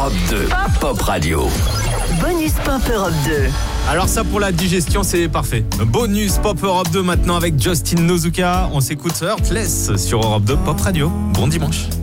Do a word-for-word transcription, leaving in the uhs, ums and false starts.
Europe deux, Pop Radio. Bonus Pop Europe deux. Alors ça pour la digestion c'est parfait. Bonus Pop Europe deux maintenant avec Justin Nozuka. On s'écoute Heartless sur Europe deux Pop Radio. Bon dimanche.